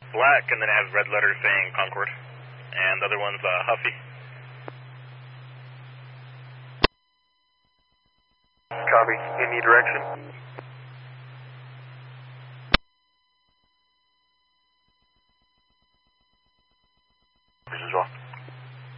black, and then it has red letters saying Concord. And the other one's Huffy. Copy. Any direction?